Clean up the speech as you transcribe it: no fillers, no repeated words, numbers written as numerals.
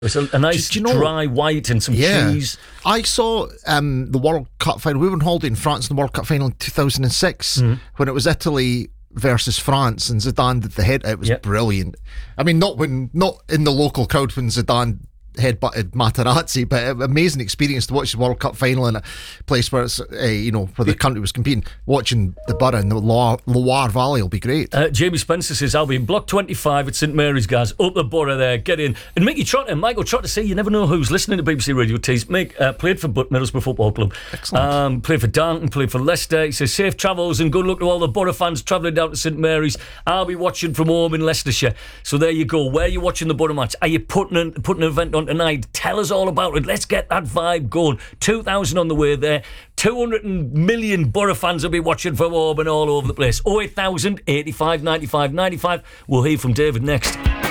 It's a nice dry white and some cheese. I saw the World Cup final. We were on holiday in France in the World Cup final in 2006 when it was Italy versus France and Zidane did the head. It was brilliant. I mean, not in the local crowd when Zidane headbutted Materazzi, but amazing experience to watch the World Cup final in a place where it's where the country was competing. Watching the Borough in the Loire Valley will be great. Jamie Spencer says, I'll be in block 25 at St Mary's, guys. Up the Borough there, get in. And Michael Trotter say, you never know who's listening to BBC Radio Tees. Played for Middlesbrough Football Club. Excellent. Played for Darlington, played for Leicester. He says, safe travels and good luck to all the Borough fans travelling down to St Mary's. I'll be watching from home in Leicestershire. So there you go. Where are you watching the Borough match? Are you putting an event on tonight? Tell us all about it. Let's get that vibe going. 2,000 on the way there. 200 million Borough fans will be watching from home and all over the place. 08,000 85 95 95. We'll hear from David next.